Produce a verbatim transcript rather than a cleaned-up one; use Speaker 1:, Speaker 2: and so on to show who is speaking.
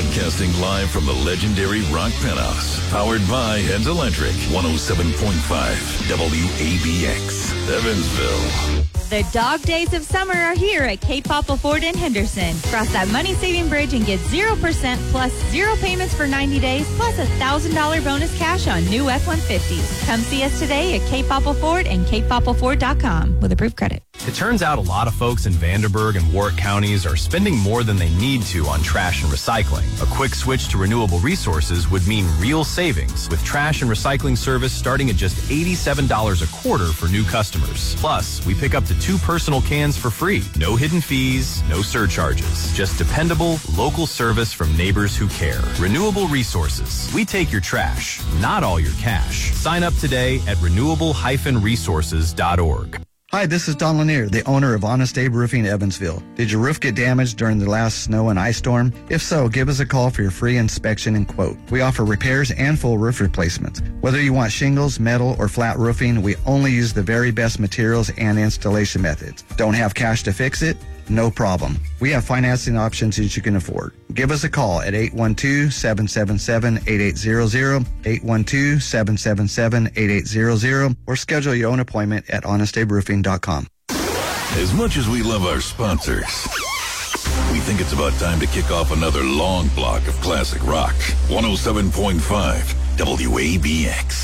Speaker 1: Broadcasting live from the legendary Rock Penthouse. Powered by Heads Electric. one oh seven point five W A B X. Evansville.
Speaker 2: The dog days of summer are here at Cape Popple Ford in Henderson. Cross that money-saving bridge and get zero percent plus zero payments for ninety days plus a one thousand dollars bonus cash on new F one fifties. Come see us today at Cape Popple Ford and cape popple ford dot com with approved credit.
Speaker 3: It turns out a lot of folks in Vanderburgh and Warwick counties are spending more than they need to on trash and recycling. A quick switch to renewable resources would mean real savings, with trash and recycling service starting at just eighty-seven dollars a quarter for new customers. Plus, we pick up to two personal cans for free. No hidden fees, no surcharges. Just dependable, local service from neighbors who care. Renewable resources. We take your trash, not all your cash. Sign up today at renewable dash resources dot org.
Speaker 4: Hi, this is Don Lanier, the owner of Honest Abe Roofing Evansville. Did your roof get damaged during the last snow and ice storm? If so, give us a call for your free inspection and quote. We offer repairs and full roof replacements. Whether you want shingles, metal, or flat roofing, we only use the very best materials and installation methods. Don't have cash to fix it? No problem. We have financing options that you can afford. Give us a call at eight one two, seven seven seven, eight eight zero zero, eight one two, seven seven seven, eight eight zero zero, or schedule your own appointment at honest abe roofing dot com.
Speaker 1: As much as we love our sponsors, we think it's about time to kick off another long block of classic rock. one oh seven point five W A B X.